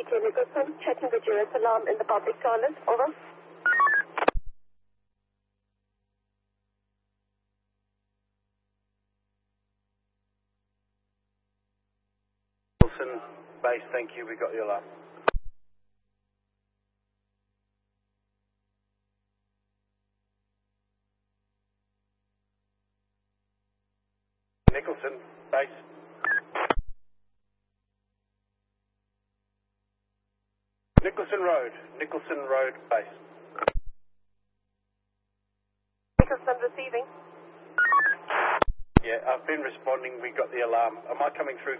to Nicholson, checking the Juris alarm in the public toilet. Over. Nicholson, base, thank you, we got the alarm. Nicholson, base. Nicholson Road, base. Nicholson receiving. Yeah, I've been responding, we got the alarm. Am I coming through